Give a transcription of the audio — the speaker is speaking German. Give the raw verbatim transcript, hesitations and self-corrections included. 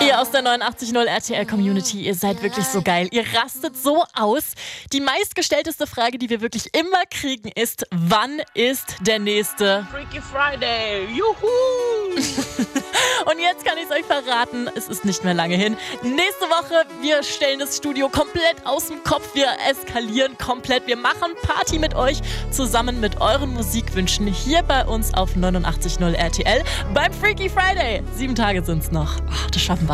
Ihr aus der neunundachtzig Komma null R T L Community, ihr seid wirklich so geil. Ihr rastet so aus. Die meistgestellteste Frage, die wir wirklich immer kriegen, ist: Wann ist der nächste Freaky Friday? Juhu! Und jetzt kann ich es euch verraten, es ist nicht mehr lange hin. Nächste Woche, wir stellen das Studio komplett aus dem Kopf. Wir eskalieren komplett. Wir machen Party mit euch zusammen mit euren Musikwünschen hier bei uns auf neunundachtzig Komma null R T L beim Freaky Friday. Sieben Tage sind's noch. Ach, das schaffen wir.